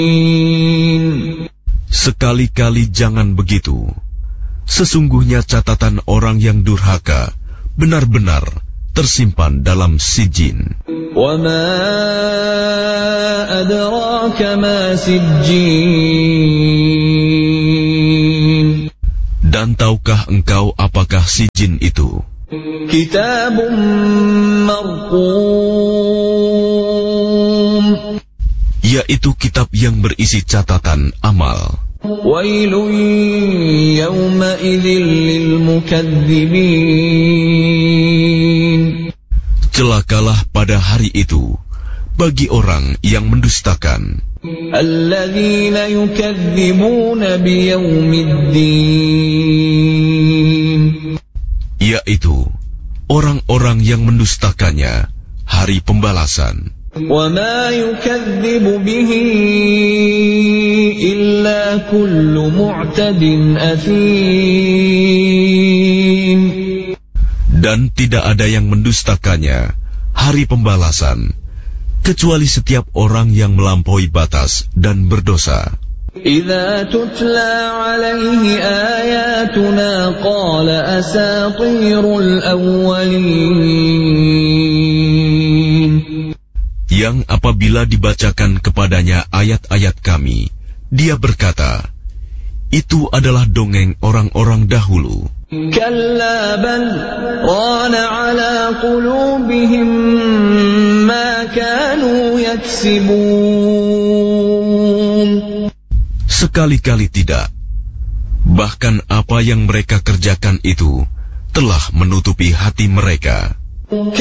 Sekali-kali jangan begitu. Sesungguhnya catatan orang yang durhaka benar-benar tersimpan dalam sijin. وَمَا أَدْرَاكَ مَا سِجِّينٌ. Dan tahukah engkau apakah sijin itu? Kitabun marqum. Yaitu kitab yang berisi catatan amal. Wailun yawma'idhin lilmukaththibin. Celakalah pada hari itu bagi orang yang mendustakan. Alladzina yukaththibuna biyaumiddin. Yaitu orang-orang yang mendustakannya hari pembalasan. وَمَا يُكَذِّبُ بِهِ إِلَّا كُلُّ مُعْتَدٍ أَثِيمٍ. Dan tidak ada yang mendustakannya hari pembalasan, kecuali setiap orang yang melampaui batas dan berdosa. إِذَا تُتْلَى عَلَيْهِ آيَاتُنَا قَالَ أَسَاطِيرُ الْأَوَّلِينَ. Yang apabila dibacakan kepadanya ayat-ayat kami, dia berkata, itu adalah dongeng orang-orang dahulu. Kalla bal rana ala qulubihim ma kanu yaksibun. Sekali-kali tidak. Bahkan apa yang mereka kerjakan itu telah menutupi hati mereka.